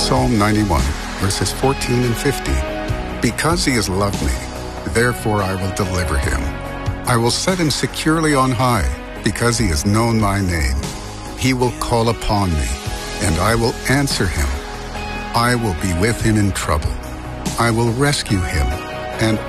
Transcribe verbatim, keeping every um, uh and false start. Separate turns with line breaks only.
Psalm ninety-one, verses fourteen and fifteen. Because he has loved me, therefore I will deliver him. I will set him securely on high, because he has known my name. He will call upon me, and I will answer him. I will be with him in trouble. I will rescue him and